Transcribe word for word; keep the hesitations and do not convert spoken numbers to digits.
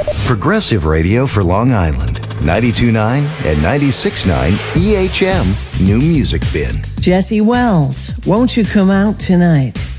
Progressive Radio for Long Island. ninety-two point nine and ninety-six point nine E H M New Music Bin. Jesse Wells, won't you come out tonight?